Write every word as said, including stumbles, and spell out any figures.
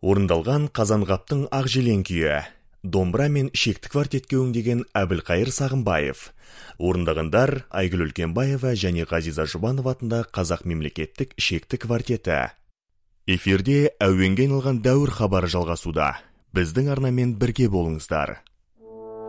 Орындалған Қазанғаптың ақ желең күйі. Домбыра мен шекті квартетке өңдеген Әбілқайыр Сағынбаев. Орындағандар Айгүл Үлкенбаева және Ғазиза Жұбанова атындағы Қазақ мемлекеттік шекті квартеті. Эфирде әуенге айналған дәуір хабары жалғасуда. Біздің арнамен бірге болыңыздар.